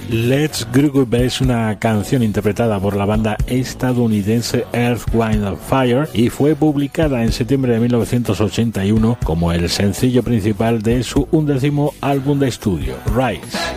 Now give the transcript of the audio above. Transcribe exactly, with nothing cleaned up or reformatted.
Let's Groove es una canción interpretada por la banda estadounidense Earth, Wind and Fire y fue publicada en septiembre de mil novecientos ochenta y uno como el sencillo principal de su undécimo álbum de estudio, Rise.